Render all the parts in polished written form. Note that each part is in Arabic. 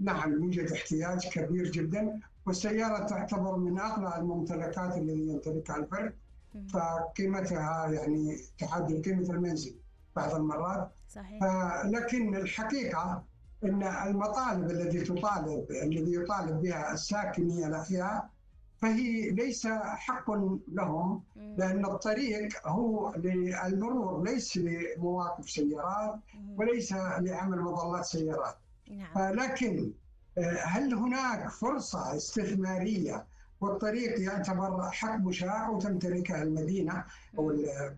نعم يوجد احتياج كبير جدا، والسيارة تعتبر من أغلى الممتلكات التي يمتلكها الفرد، فقيمتها يعني تعادل قيمة المنزل بعض المرات. صحيح. لكن الحقيقة أن المطالب الذي يطالب بها الساكني الأحياء فهي ليس حق لهم، لأن الطريق هو للمرور ليس لمواقف سيارات وليس لعمل مظلات سيارات. نعم. لكن هل هناك فرصة استثمارية والطريق يعتبر حق مشاع وتمتلكها المدينة أو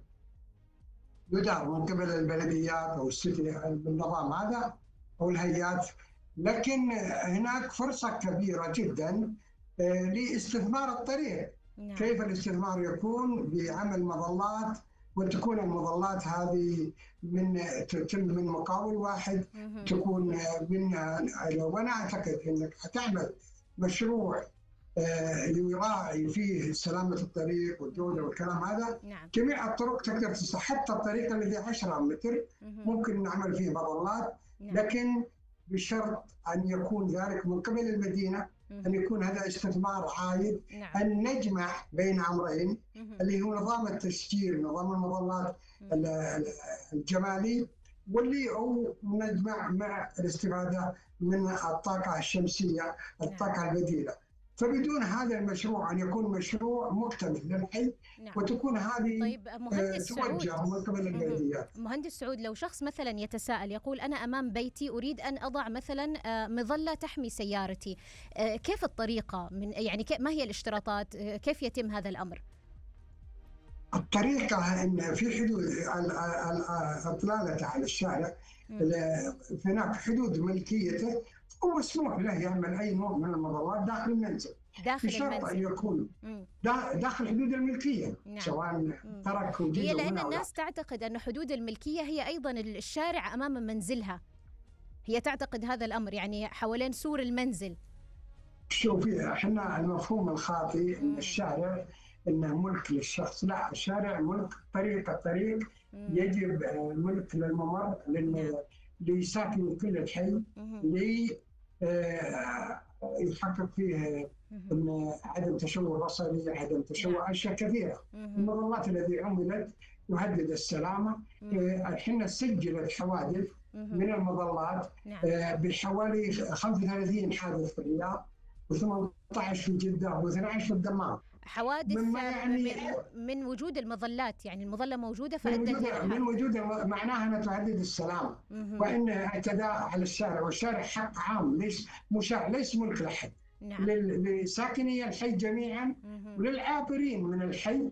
يدار من قبل البلديات أو السيتي بالنظام هذا أو الهيئات، لكن هناك فرصة كبيرة جدا لاستثمار الطريق. نعم. كيف الاستثمار يكون؟ بعمل مظلات، وتكون المظلات هذه تتم من مقاول واحد، تكون وأنا أعتقد أنك تعمل مشروع يراعي فيه سلامة الطريق والجودة والكلام هذا. نعم. جميع الطرق تقدر حتى الطريق الذي 10 متر ممكن نعمل فيه مظلات، لكن بشرط أن يكون ذلك من قبل المدينة، أن يكون هذا استثمار عايد. نعم. أن نجمع بين أمرين اللي هو نظام التشجير، نظام المظلات الجمالي، واللي هو نجمع مع الاستفادة من الطاقة الشمسية، الطاقة البديلة. فبدون هذا المشروع أن يكون مشروع مكتمل للحي، وتكون هذه طيب مهندس سعود، من قبل البلديات. مهندس سعود، لو شخص مثلا يتساءل يقول أنا أمام بيتي أريد أن أضع مثلا مظلة تحمي سيارتي، كيف الطريقة يعني ما هي الاشتراطات؟ كيف يتم هذا الأمر؟ الطريقة أن في حدود إطلالته على الشارع، هناك حدود ملكيته، هو مسموح له يعمل أي نوع من المظلات داخل المنزل، بشرط أن يكون داخل حدود الملكية. نعم. سواء ترك جزء هي لأن الناس تعتقد أن حدود الملكية هي أيضا الشارع أمام منزلها، هي تعتقد هذا الأمر يعني حوالين سور المنزل. شوفي، احنا المفهوم الخاطئ ان الشارع انه ملك للشخص، لا، الشارع ملك الطريق يجب ملك للممر لساكن كل الحي، يحقق فيه ان عدم تشوه بصري، عدم تشوه اشياء كثيره. المظلات التي عملت يهدد السلامه. احنا سجلت حوادث من المظلات بحوالي 35 حادث في الرياض، و18 في جدة، و12 في الدمام. حوادث يعني من وجود المظلات، يعني المظلة موجودة من وجود معناها أنها تهدد السلامة، وأن اعتداء على الشارع، والشارع حق عام ليس مشاع، ليس ملك لأحد. نعم. لساكني الحي جميعا، وللعابرين من الحي،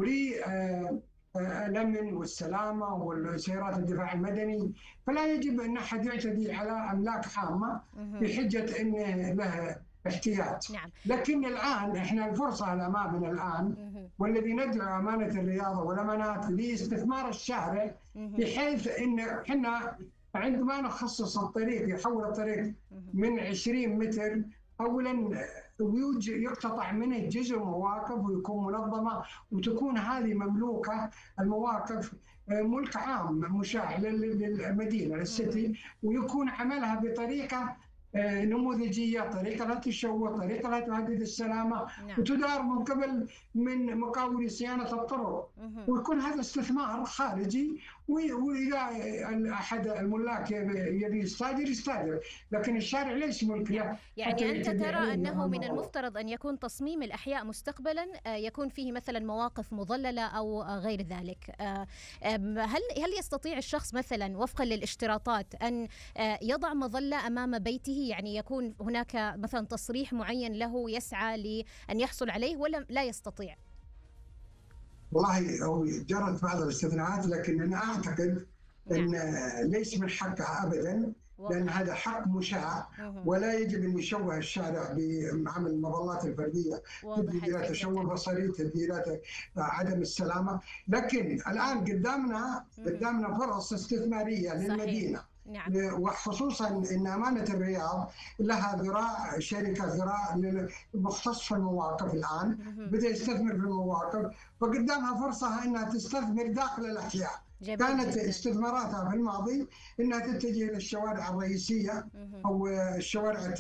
الأمن والسلامة والسيارات الدفاع المدني. فلا يجب أن أحد يعتدي على أملاك عامة بحجة أن له احتياج. نعم. لكن الآن إحنا الفرصة الأمامنا الآن، والذي ندعو أمانة الرياضة والأمانات لاستثمار الشارع، بحيث أن إحنا عندما نخصص الطريق، يحول الطريق من 20 متر، أولا يقتطع منه جزء مواقف ويكون منظمة، وتكون هذه مملوكة المواقف ملك عام مشاع للمدينة للسيتي، ويكون عملها بطريقة نموذجية، طريقة لا تشوه، طريقة لا تهدد السلامة. نعم. وتدار من قبل من مقاولي صيانة الطرق، ويكون هذا استثمار خارجي. وإذا أحد الملاك يبي يستاجر، لكن الشارع ليس ملك له. يعني أنت ترى أنه من المفترض أن يكون تصميم الأحياء مستقبلا يكون فيه مثلا مواقف مظللة أو غير ذلك. هل يستطيع الشخص مثلا وفقا للاشتراطات أن يضع مظلة أمام بيته؟ يعني يكون هناك مثلا تصريح معين له يسعى لأن يحصل عليه، ولا لا يستطيع؟ والله هو جرت بعض الاستثناءات، لكن أنا أعتقد أن ليس من حقها أبدا، لأن هذا حق مشاع، ولا يجب أن يشوه الشارع بعمل المظلات الفردية، تدي إلى تشوه بصري، تدي إلى عدم السلامة. لكن الآن قدامنا فرص استثمارية للمدينة. نعم. وخصوصا ان امانه الرياض لها ذراع، شركه ذراع مختص في المواقف، الان بدا يستثمر في المواقف، فقدامها فرصه انها تستثمر داخل الاحياء. كانت استثماراتها في الماضي انها تتجه للشوارع الرئيسيه او الشوارع